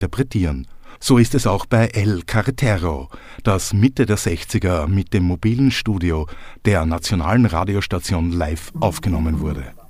interpretieren. So ist es auch bei El Carretero, das Mitte der 60er mit dem mobilen Studio der nationalen Radiostation live aufgenommen wurde.